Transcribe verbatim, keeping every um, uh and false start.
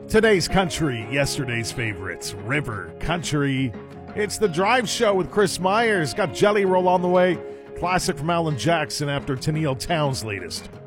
Today's country, yesterday's favorites, river, country. It's the Drive Show with Chris Myers. Got Jelly Roll on the way. Classic from Alan Jackson after Tennille Townes' latest.